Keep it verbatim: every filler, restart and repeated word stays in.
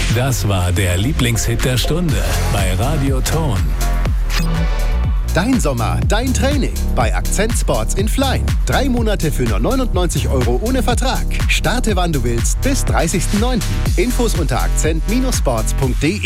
Das war der Lieblingshit der Stunde bei Radio Ton. Dein Sommer, dein Training bei Akzent Sports in Flein. Drei Monate für nur neunundneunzig Euro ohne Vertrag. Starte wann du willst bis dreißigsten neunten Infos unter akzent Bindestrich sports punkt de.